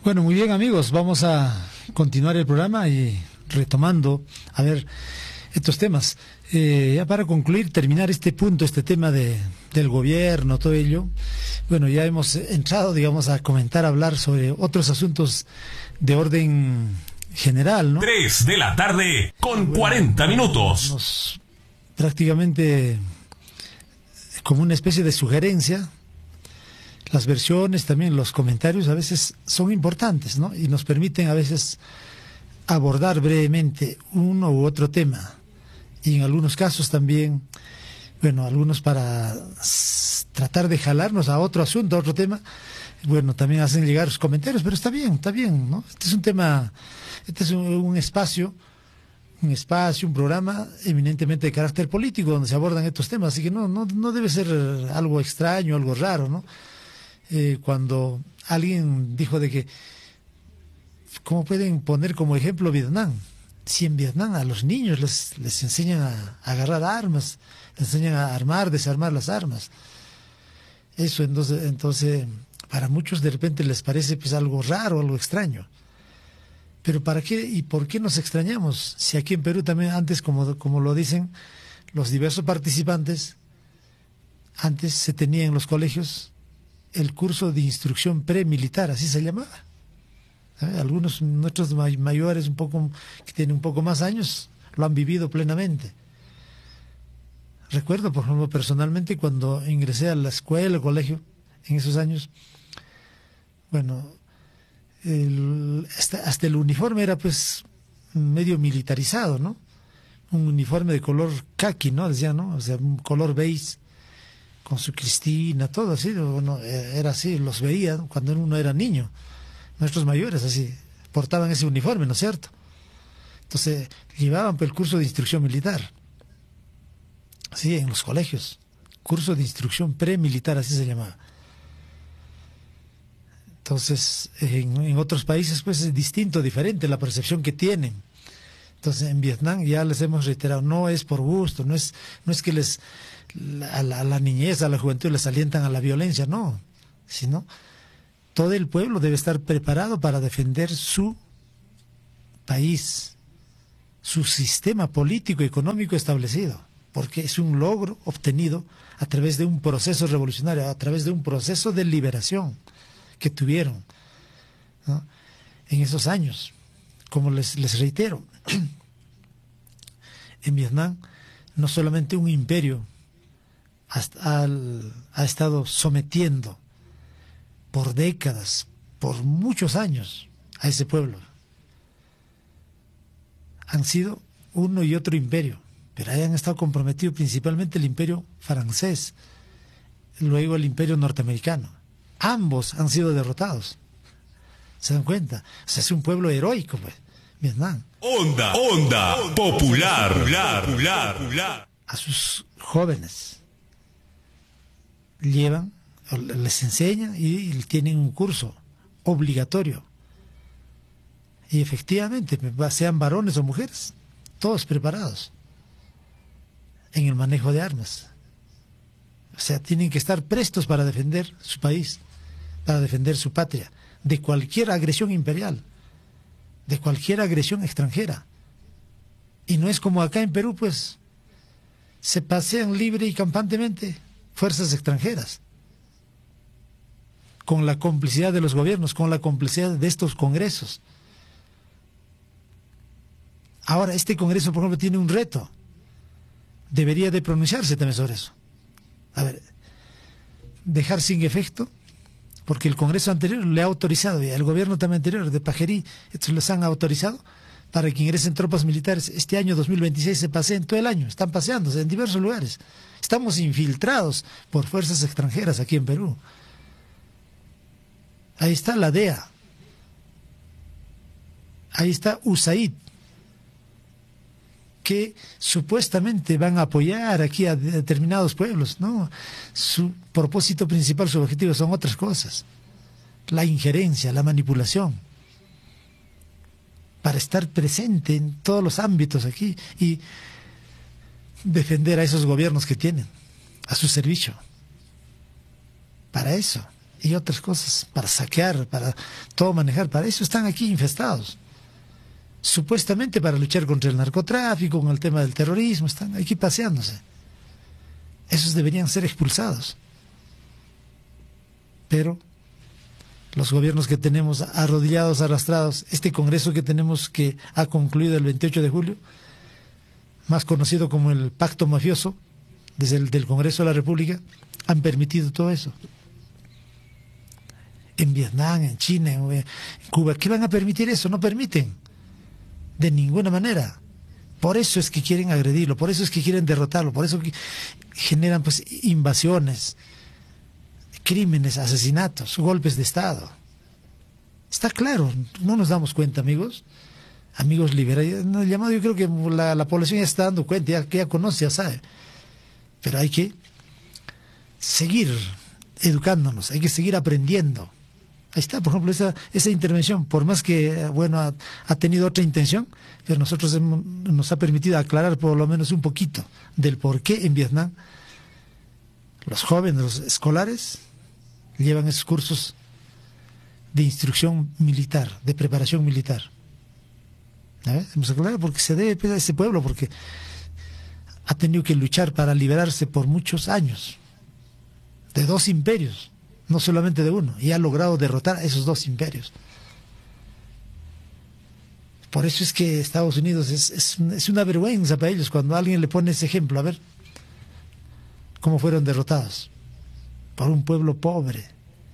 Bueno, muy bien amigos, vamos a continuar el programa y retomando, a ver, estos temas. Ya para concluir, terminar este punto, este tema del gobierno, todo ello, bueno, ya hemos entrado, digamos, a comentar, a hablar sobre otros asuntos de orden general, ¿no? 3 de la tarde con 40 minutos. Prácticamente como una especie de sugerencia. Las versiones, también los comentarios a veces son importantes, ¿no? Y nos permiten a veces abordar brevemente uno u otro tema. Y en algunos casos también, bueno, algunos para tratar de jalarnos a otro asunto, a otro tema, bueno, también hacen llegar sus comentarios, pero está bien, ¿no? Este es un tema, este es un espacio, un programa eminentemente de carácter político donde se abordan estos temas, así que no debe ser algo extraño, algo raro, ¿no? Cuando alguien dijo de que ¿cómo pueden poner como ejemplo Vietnam? Si en Vietnam a los niños les enseñan a agarrar armas, les enseñan a armar, desarmar las armas. Eso entonces para muchos de repente les parece pues algo raro, algo extraño. Pero ¿para qué y por qué nos extrañamos? Si aquí en Perú también antes, como lo dicen los diversos participantes, antes se tenía en los colegios el curso de instrucción premilitar, así se llamaba. Algunos nuestros mayores, que tienen un poco más años, lo han vivido plenamente. Recuerdo, por ejemplo, personalmente, cuando ingresé a la escuela, al colegio, en esos años, bueno, hasta el uniforme era pues medio militarizado, ¿no? Un uniforme de color caqui, ¿no? Decían, ¿no? O sea, un color beige, con su cristina, todo así, bueno, era así, los veía, ¿no? Cuando uno era niño. Nuestros mayores así portaban ese uniforme, ¿no es cierto? Entonces llevaban por el curso de instrucción militar, sí, en los colegios, curso de instrucción premilitar, así se llamaba. Entonces en otros países pues es distinto, diferente la percepción que tienen. Entonces en Vietnam ya les hemos reiterado, no es por gusto, no es que a la niñez, a la juventud les alientan a la violencia, no, sino todo el pueblo debe estar preparado para defender su país, su sistema político y económico establecido, porque es un logro obtenido a través de un proceso revolucionario, a través de un proceso de liberación que tuvieron, ¿no? En esos años. Como les reitero, en Vietnam no solamente un imperio ha estado sometiendo por décadas, por muchos años a ese pueblo. Han sido uno y otro imperio, pero ahí han estado comprometidos principalmente el imperio francés, luego el imperio norteamericano. Ambos han sido derrotados. ¿Se dan cuenta? O sea, es un pueblo heroico, pues, Vietnam. Onda popular. A sus jóvenes les enseñan y tienen un curso obligatorio. Y efectivamente, sean varones o mujeres, todos preparados en el manejo de armas. O sea, tienen que estar prestos para defender su país, para defender su patria, de cualquier agresión imperial, de cualquier agresión extranjera. Y no es como acá en Perú, pues, se pasean libre y campantemente fuerzas extranjeras, con la complicidad de los gobiernos, con la complicidad de estos congresos. Ahora, este congreso, por ejemplo, tiene un reto. Debería de pronunciarse también sobre eso. A ver, dejar sin efecto, porque el congreso anterior le ha autorizado, y el gobierno también anterior, de Pajerí, estos les han autorizado para que ingresen tropas militares. Este año 2026 se paseen todo el año, están paseándose en diversos lugares. Estamos infiltrados por fuerzas extranjeras aquí en Perú. Ahí está la DEA, ahí está USAID, que supuestamente van a apoyar aquí a determinados pueblos. No, su propósito principal, su objetivo son otras cosas. La injerencia, la manipulación, para estar presente en todos los ámbitos aquí y defender a esos gobiernos que tienen a su servicio. Para eso. y otras cosas, para saquear, para todo manejar. Para eso están aquí infestados. Supuestamente para luchar contra el narcotráfico, con el tema del terrorismo, están aquí paseándose. Esos deberían ser expulsados. Pero los gobiernos que tenemos arrodillados, arrastrados, este Congreso que tenemos que ha concluido el 28 de julio, más conocido como el Pacto Mafioso, desde el del Congreso de la República, han permitido todo eso. En Vietnam, en China, en Cuba, ¿qué van a permitir eso? No permiten, de ninguna manera. Por eso es que quieren agredirlo, por eso es que quieren derrotarlo, por eso que generan pues invasiones, crímenes, asesinatos, golpes de Estado. Está claro, no nos damos cuenta, amigos liberales. Llamado, yo creo que la población ya está dando cuenta, ya conoce, ya sabe. Pero hay que seguir educándonos, hay que seguir aprendiendo. Ahí está, por ejemplo, esa intervención, por más que, bueno, ha tenido otra intención, pero nosotros nos ha permitido aclarar por lo menos un poquito del por qué en Vietnam los jóvenes, los escolares, llevan esos cursos de instrucción militar, de preparación militar. Hemos aclarado porque se debe a ese pueblo, porque ha tenido que luchar para liberarse por muchos años de dos imperios, no solamente de uno, y ha logrado derrotar a esos dos imperios. Por eso es que Estados Unidos es una vergüenza para ellos cuando alguien le pone ese ejemplo. A ver cómo fueron derrotados por un pueblo pobre,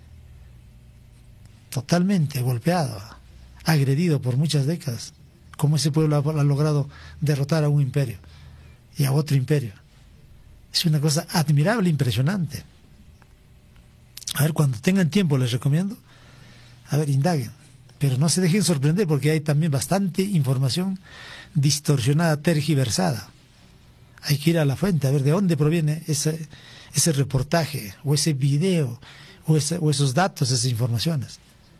totalmente golpeado, agredido por muchas décadas. Cómo ese pueblo ha logrado derrotar a un imperio y a otro imperio. Es una cosa admirable, impresionante. A ver, cuando tengan tiempo les recomiendo, a ver, indaguen, pero no se dejen sorprender porque hay también bastante información distorsionada, tergiversada. Hay que ir a la fuente, a ver de dónde proviene ese reportaje, o ese video, o esos datos, esas informaciones.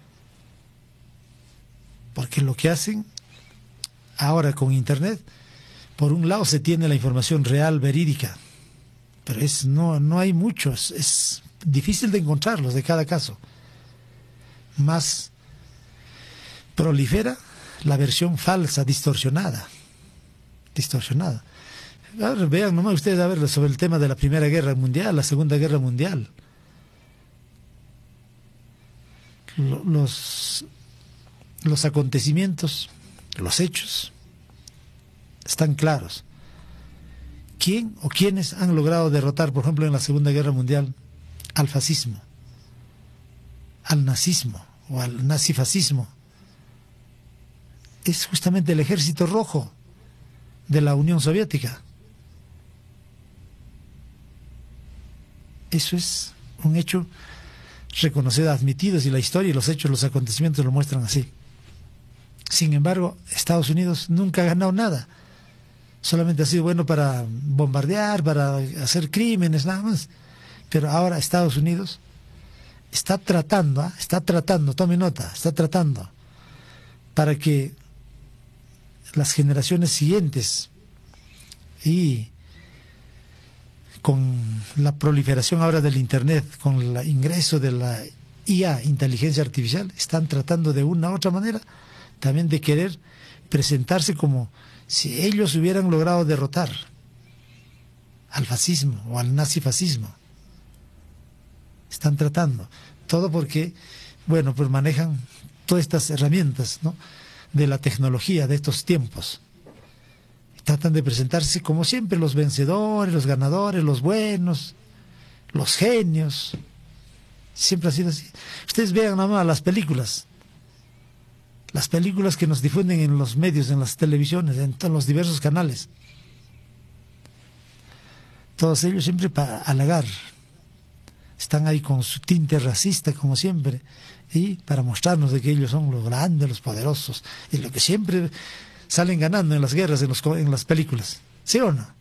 Porque lo que hacen ahora con Internet, por un lado se tiene la información real, verídica, pero no hay muchos, es difícil de encontrarlos de cada caso. Más prolifera la versión falsa, distorsionada. A ver, vean nomás ustedes a ver sobre el tema de la Primera Guerra Mundial, la Segunda Guerra Mundial. Los acontecimientos, los hechos, están claros. ¿Quién o quiénes han logrado derrotar, por ejemplo, en la Segunda Guerra Mundial, al fascismo, al nazismo o al nazifascismo? Es justamente el Ejército Rojo de la Unión Soviética. Eso es un hecho reconocido, admitido, y la historia y los hechos, los acontecimientos lo muestran así. Sin embargo, Estados Unidos nunca ha ganado nada. Solamente ha sido bueno para bombardear, para hacer crímenes, nada más. Pero ahora Estados Unidos está tratando, tome nota, está tratando para que las generaciones siguientes, y con la proliferación ahora del Internet, con el ingreso de la IA, inteligencia artificial, están tratando de una u otra manera también de querer presentarse como si ellos hubieran logrado derrotar al fascismo o al nazifascismo. Están tratando, todo porque, bueno, pues manejan todas estas herramientas, ¿no?, de la tecnología de estos tiempos. Tratan de presentarse como siempre los vencedores, los ganadores, los buenos, los genios. Siempre ha sido así. Ustedes vean nada más las películas que nos difunden en los medios, en las televisiones, en todos los diversos canales. Todos ellos siempre para halagar. Están ahí con su tinte racista, como siempre, y para mostrarnos de que ellos son los grandes, los poderosos, y lo que siempre salen ganando en las guerras, en las películas. ¿Sí o no?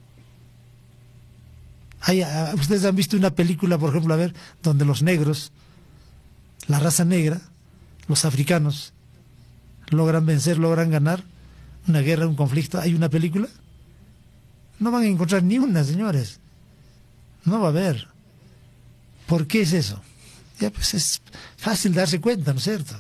Ustedes han visto una película, por ejemplo, a ver, donde los negros, la raza negra, los africanos, logran vencer, logran ganar una guerra, un conflicto. ¿Hay una película? No van a encontrar ni una, señores. No va a haber. ¿Por qué es eso? Ya pues es fácil darse cuenta, ¿no es cierto?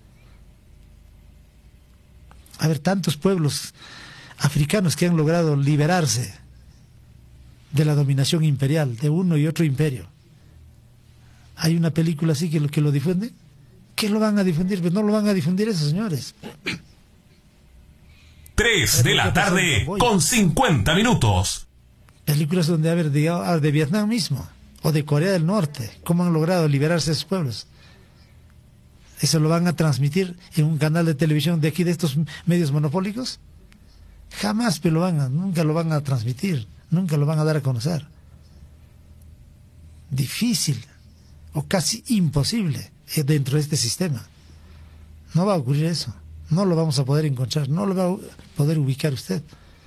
A ver, tantos pueblos africanos que han logrado liberarse de la dominación imperial, de uno y otro imperio. Hay una película así que lo difunde. ¿Qué lo van a difundir? Pues no lo van a difundir esos señores. 3 de la tarde con 50 minutos. Películas donde, a ver, digamos, de Vietnam mismo, o de Corea del Norte, cómo han logrado liberarse esos pueblos. ¿Eso lo van a transmitir en un canal de televisión de aquí, de estos medios monopólicos? Jamás nunca lo van a transmitir, nunca lo van a dar a conocer. Difícil, o casi imposible, dentro de este sistema. No va a ocurrir eso, no lo vamos a poder encontrar, no lo va a poder ubicar usted.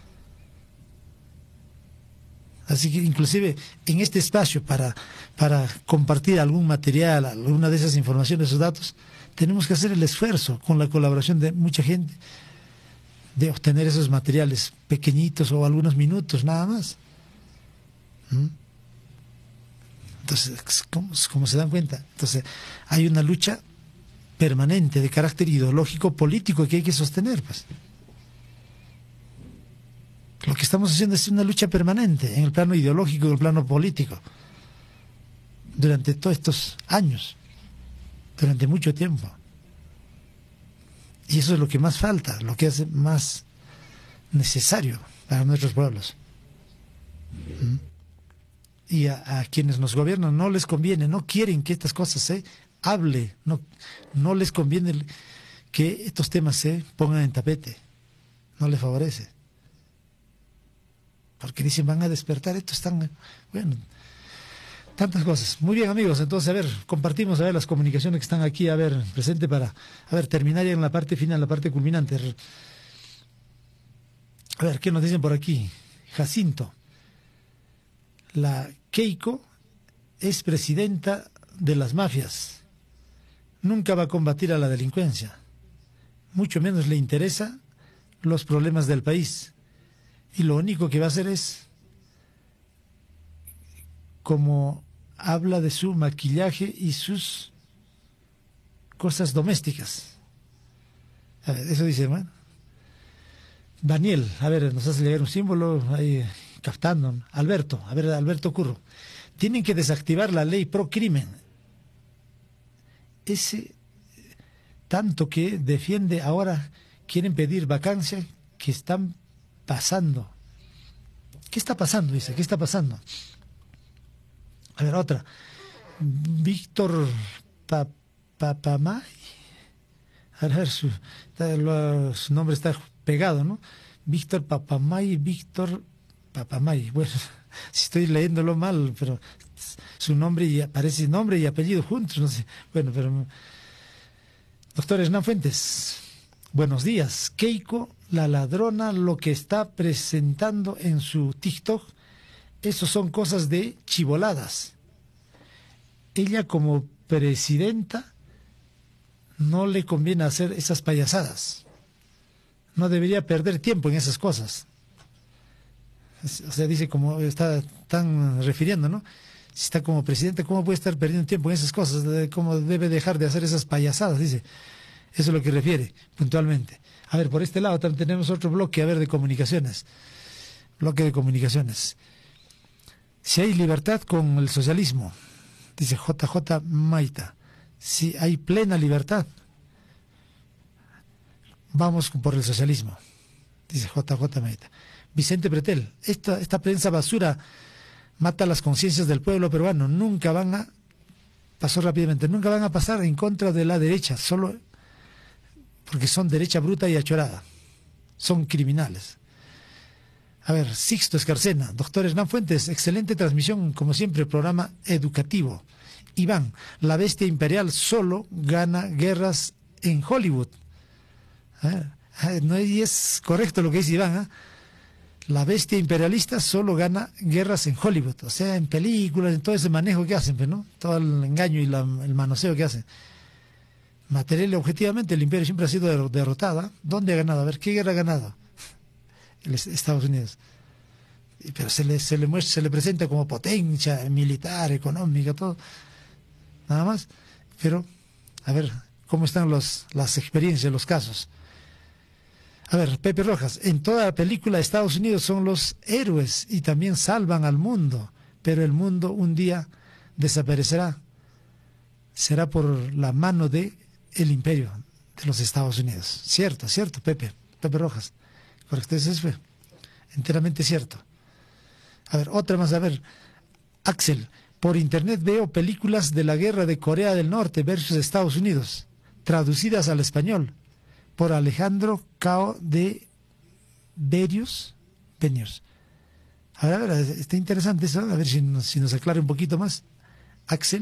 Así que inclusive en este espacio para compartir algún material, alguna de esas informaciones, esos datos, tenemos que hacer el esfuerzo con la colaboración de mucha gente de obtener esos materiales pequeñitos o algunos minutos nada más. Entonces, como se dan cuenta, entonces hay una lucha permanente de carácter ideológico, político que hay que sostener, pues. Lo que estamos haciendo es una lucha permanente en el plano ideológico y en el plano político durante todos estos años, durante mucho tiempo. Y eso es lo que más falta, lo que hace más necesario para nuestros pueblos. Y a quienes nos gobiernan no les conviene, no quieren que estas cosas se hable, no les conviene que estos temas se pongan en tapete, no les favorece. Porque dicen, van a despertar, esto están, bueno, tantas cosas. Muy bien, amigos, entonces, a ver, compartimos, a ver, las comunicaciones que están aquí, a ver, presente para, a ver, terminar ya en la parte final, la parte culminante. A ver, ¿qué nos dicen por aquí? Jacinto. La Keiko es presidenta de las mafias. Nunca va a combatir a la delincuencia. Mucho menos le interesa los problemas del país. Y lo único que va a hacer es, como habla de su maquillaje y sus cosas domésticas. A ver, eso dice, ¿no? Daniel, a ver, nos hace llegar un símbolo ahí captando. Alberto, a ver, Alberto Curro. Tienen que desactivar la ley pro crimen. Ese tanto que defiende ahora, quieren pedir vacancia, que están pasando. ¿Qué está pasando? Dice, ¿qué está pasando? A ver, otra. Víctor Papamay. A ver, su nombre está pegado, ¿no? Víctor Papamay, Víctor Papamay. Bueno, si estoy leyéndolo mal, pero su nombre y aparece nombre y apellido juntos, no sé. Bueno, pero doctor Hernán Fuentes, buenos días. Keiko, la ladrona, lo que está presentando en su TikTok, eso son cosas de chiboladas. Ella como presidenta no le conviene hacer esas payasadas. No debería perder tiempo en esas cosas. O sea, dice como están refiriendo, ¿no? Si está como presidenta, ¿cómo puede estar perdiendo tiempo en esas cosas? ¿Cómo debe dejar de hacer esas payasadas? Dice. Eso es lo que refiere puntualmente. A ver, por este lado también tenemos otro bloque, a ver, de comunicaciones. Bloque de comunicaciones. Si hay libertad con el socialismo, dice JJ Maita, si hay plena libertad, vamos por el socialismo, dice JJ Maita. Vicente Pretel, esta prensa basura mata las conciencias del pueblo peruano, nunca van a pasar en contra de la derecha, solo porque son derecha bruta y achorada, son criminales. A ver, Sixto Escarcena, doctor Hernán Fuentes, excelente transmisión, como siempre, programa educativo. Iván, la bestia imperial solo gana guerras en Hollywood. No, y es correcto lo que dice Iván, ¿eh? La bestia imperialista solo gana guerras en Hollywood, o sea, en películas, en todo ese manejo que hacen, ¿no? Todo el engaño y el manoseo que hacen. Material y objetivamente el imperio siempre ha sido derrotado. ¿Dónde ha ganado? A ver, ¿qué guerra ha ganado? Estados Unidos. Pero se le presenta como potencia militar, económica, todo. Nada más. Pero, a ver, ¿cómo están las experiencias, los casos? A ver, Pepe Rojas, en toda la película Estados Unidos son los héroes y también salvan al mundo, pero el mundo un día desaparecerá. Será por la mano de el imperio de los Estados Unidos. Cierto, Pepe Rojas. Correcto, eso fue enteramente cierto. A ver, otra más, a ver. Axel, por internet veo películas de la guerra de Corea del Norte versus Estados Unidos, traducidas al español, por Alejandro Cao de Benius. A ver, está interesante eso, a ver si nos aclara un poquito más. Axel.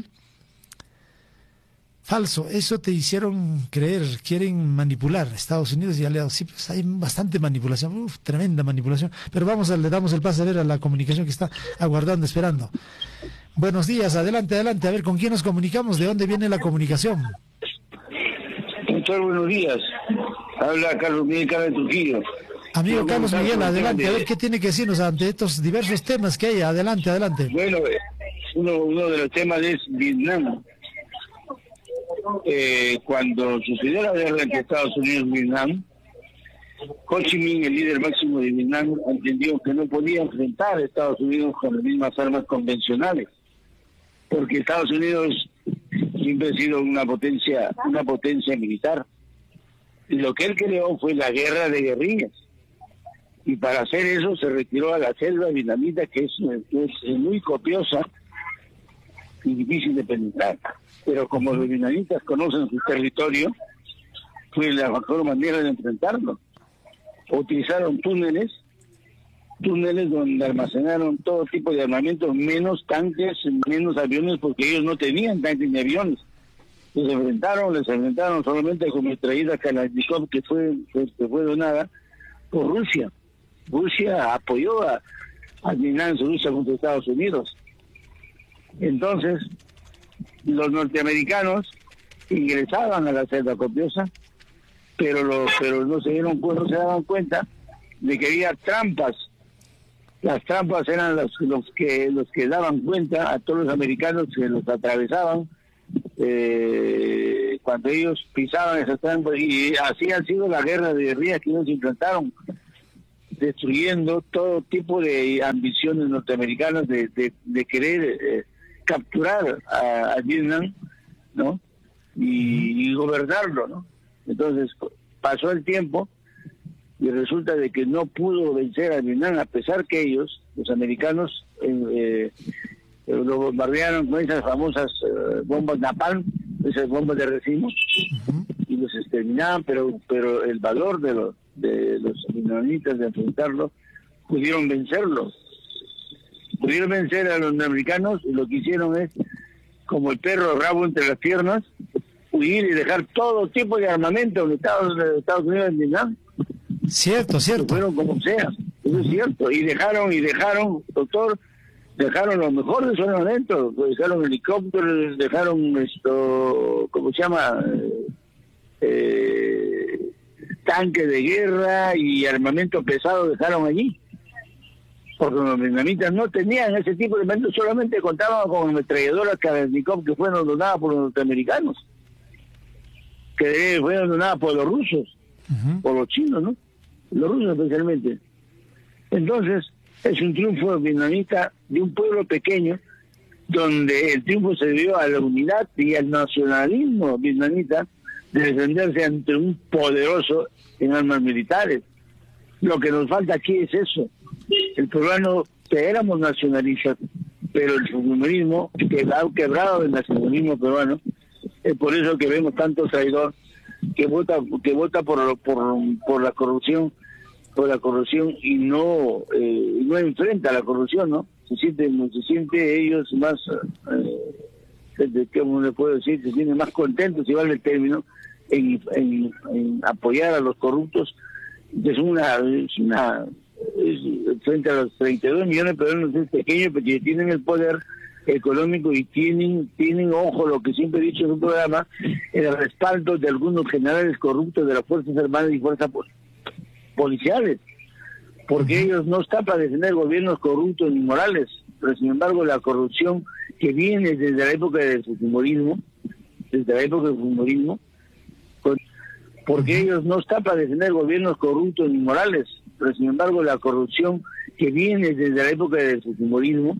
Falso, eso te hicieron creer, quieren manipular Estados Unidos y aliados. Sí, pues hay bastante manipulación, tremenda manipulación. Pero le damos el pase a ver a la comunicación que está aguardando, esperando. Buenos días, adelante, a ver, ¿con quién nos comunicamos? ¿De dónde viene la comunicación? Doctor, buenos días. Habla Carlos Miguel de Trujillo. Amigo Carlos Miguel, adelante, a ver qué tiene que decirnos ante estos diversos temas que hay. Adelante. Bueno, uno de los temas es Vietnam. Cuando sucedió la guerra entre Estados Unidos y Vietnam, Ho Chi Minh, el líder máximo de Vietnam, entendió que no podía enfrentar a Estados Unidos con las mismas armas convencionales, porque Estados Unidos siempre ha sido una potencia militar. Y lo que él creó fue la guerra de guerrillas. Y para hacer eso se retiró a la selva vietnamita, que es muy copiosa y difícil de penetrar. Pero como los vietnamitas conocen su territorio, fue la mejor manera de enfrentarlo. Utilizaron túneles donde almacenaron todo tipo de armamento, menos tanques, menos aviones, porque ellos no tenían tanques ni aviones. Les enfrentaron solamente con metralleta Kalashnikov, que fue donada por Rusia. Rusia apoyó a Vietnam en su lucha contra Estados Unidos. Entonces, los norteamericanos ingresaban a la selva copiosa, pero no se daban cuenta de que había trampas. Las trampas eran los que daban cuenta a todos los americanos que los atravesaban cuando ellos pisaban esas trampas, y así ha sido la guerra de guerrillas que ellos implantaron, destruyendo todo tipo de ambiciones norteamericanas de querer capturar a Vietnam, ¿no? Y gobernarlo, ¿no? Entonces pasó el tiempo y resulta de que no pudo vencer a Vietnam, a pesar que ellos, los americanos, lo bombardearon con esas famosas bombas napalm, esas bombas de racimo, y los exterminaban, pero el valor de los vietnamitas de enfrentarlo, pudieron vencerlos. Pudieron vencer a los americanos, y lo que hicieron es, como el perro rabo entre las piernas, huir y dejar todo tipo de armamento de Estados Unidos en Vietnam. Cierto. Fueron como sea, eso es cierto. Y dejaron, doctor, dejaron lo mejor de su armamento, dejaron helicópteros, dejaron ¿cómo se llama? Tanques de guerra y armamento pesado dejaron allí. Porque los vietnamitas no tenían ese tipo de armamento, solamente contaban con ametralladoras Kalashnikov que fueron donadas por los norteamericanos, que fueron donadas por los rusos, por los chinos, ¿no? Los rusos especialmente. Entonces, es un triunfo vietnamita de un pueblo pequeño, donde el triunfo se debió a la unidad y al nacionalismo vietnamita de defenderse ante un poderoso en armas militares. Lo que nos falta aquí es eso. El peruano, que éramos nacionalistas, pero el fujimorismo ha quebrado el nacionalismo peruano. Es por eso que vemos tanto traidor que vota por la corrupción, y no enfrenta la corrupción, ¿no? Se siente ellos más, ¿cómo le puedo decir? Se sienten más contentos, si vale el término, en apoyar a los corruptos. Frente a los 32 millones de peruanos es pequeño, porque tienen el poder económico y tienen, ojo, lo que siempre he dicho en un programa, el respaldo de algunos generales corruptos de las Fuerzas Armadas y Fuerzas Policiales, porque ellos no están para defender gobiernos corruptos ni morales, pero sin embargo la corrupción que viene desde la época del fujimorismo desde la época del Fujimorismo, porque ellos no están para defender gobiernos corruptos ni morales, pero sin embargo la corrupción que viene desde la época del Fujimorismo,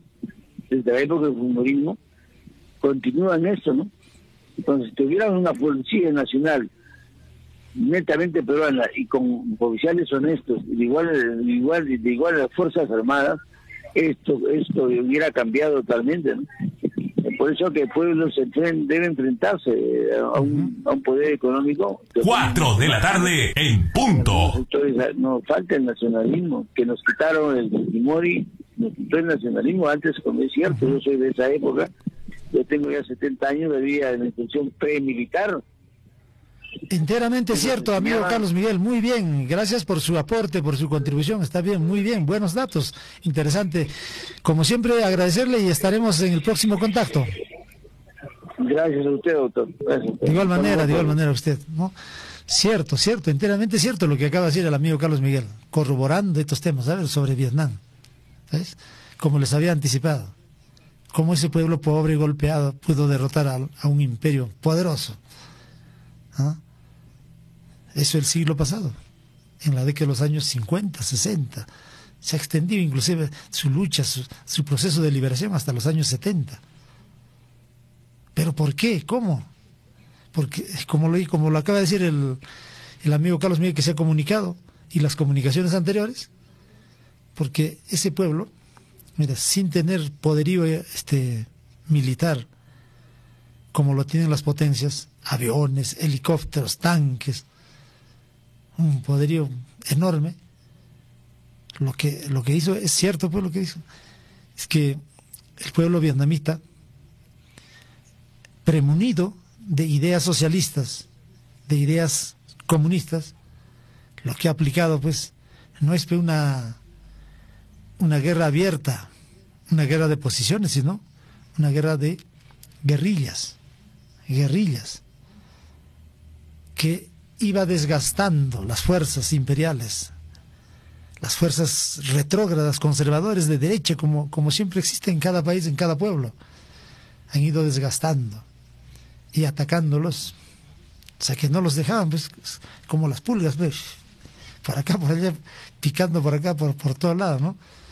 continúa en esto, ¿no? Entonces, si tuviéramos una policía nacional netamente peruana y con oficiales honestos, de igual a las Fuerzas Armadas, esto hubiera cambiado totalmente, ¿no? Por eso que el pueblo debe enfrentarse a un poder económico. 4 de la tarde en punto. Nos falta el nacionalismo, que nos quitaron el Fujimori, nos quitó el nacionalismo antes, como es cierto, yo soy de esa época, yo tengo ya 70 años, vivía en la institución pre-militar. Enteramente cierto, amigo Carlos Miguel, muy bien, gracias por su aporte, por su contribución, está bien, muy bien, buenos datos, interesante. Como siempre, agradecerle y estaremos en el próximo contacto. Gracias a usted, doctor. Gracias. De igual manera usted, ¿no? Cierto, enteramente cierto lo que acaba de decir el amigo Carlos Miguel, corroborando estos temas, ¿sabes? Sobre Vietnam, ¿sabes? Como les había anticipado, cómo ese pueblo pobre y golpeado pudo derrotar a un imperio poderoso. ¿Ah? Eso el siglo pasado, en la década de los años 50, 60, se ha extendido inclusive su lucha, su proceso de liberación hasta los años 70. ¿Pero por qué? ¿Cómo? Porque, como lo acaba de decir el amigo Carlos Miguel, que se ha comunicado, y las comunicaciones anteriores, porque ese pueblo, mira, sin tener poderío militar, como lo tienen las potencias, aviones, helicópteros, tanques, un poderío enorme, lo que hizo, es cierto, pues lo que hizo, es que el pueblo vietnamita, premunido de ideas socialistas, de ideas comunistas, lo que ha aplicado, pues, no es una guerra abierta, una guerra de posiciones, sino una guerra de guerrillas, que iba desgastando las fuerzas imperiales, las fuerzas retrógradas, conservadores de derecha, como siempre existe en cada país, en cada pueblo, han ido desgastando y atacándolos, o sea que no los dejaban, pues, como las pulgas, pues, por acá, por allá, picando por acá, por todos lados, ¿no?